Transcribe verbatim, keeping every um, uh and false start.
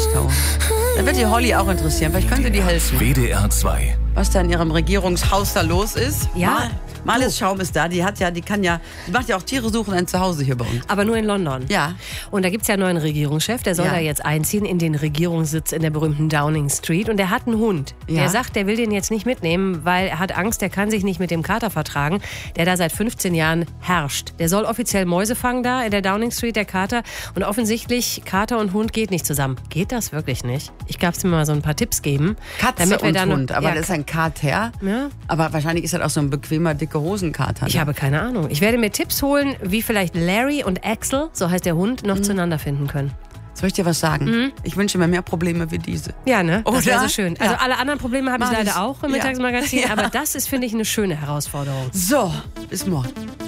Misstrauens. Da wird die Holly auch interessieren. Vielleicht könnte die helfen. W D R zwei. Was da in ihrem Regierungshaus da los ist. Ja. Mal, Marlies Schaum ist da. Die hat ja, die kann ja, die macht ja auch Tiere suchen ein Zuhause hier bei uns. Aber nur in London. Ja. Und da gibt es ja einen neuen Regierungschef, der soll Ja. da jetzt einziehen in den Regierungssitz in der berühmten Downing Street. Und der hat einen Hund. Ja. Der sagt, der will den jetzt nicht mitnehmen, weil er hat Angst, der kann sich nicht mit dem Kater vertragen, der da seit fünfzehn Jahren herrscht. Der soll offiziell Mäuse fangen da in der Downing Street, der Kater. Und offensichtlich, Kater und Hund geht nicht zusammen. Geht das wirklich nicht? Ich gab es mir mal so ein paar Tipps geben. Katze damit wir und dann noch- Hund, aber ja, das ist ein Kater. Ja. Aber wahrscheinlich ist das auch so ein bequemer, dicke Hosenkater. Ich habe keine Ahnung. Ich werde mir Tipps holen, wie vielleicht Larry und Axel, so heißt der Hund, noch zueinander finden können. Soll ich dir was sagen? Mhm. Ich wünsche mir mehr Probleme wie diese. Ja, ne? Das Oder? wäre so schön. Also Ja. alle anderen Probleme habe ich Mach ich. leider auch im Ja. Mittagsmagazin, Ja. aber das ist, finde ich, eine schöne Herausforderung. So, bis morgen.